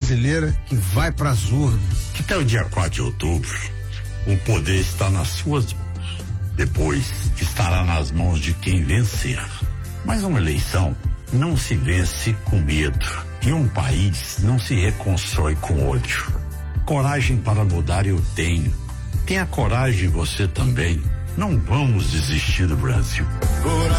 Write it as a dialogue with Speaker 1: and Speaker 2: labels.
Speaker 1: brasileira que vai para as urnas.
Speaker 2: Que até o dia 4 de outubro, o poder está nas suas mãos. Depois estará nas mãos de quem vencer. Mas uma eleição não se vence com medo. E um país não se reconstrói com ódio. Coragem para mudar eu tenho. Tenha coragem você também. Não vamos desistir do Brasil.